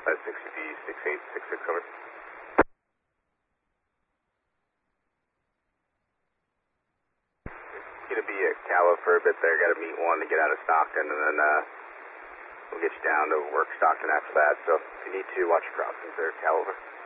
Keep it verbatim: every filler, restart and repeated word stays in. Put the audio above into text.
five sixty B six eight six six, over. Gonna be at Calla for a bit there, gotta meet one to get out of Stockton, and then uh, we'll get you down to work Stockton after that, so if you need to, watch your crossings there, Calla, over.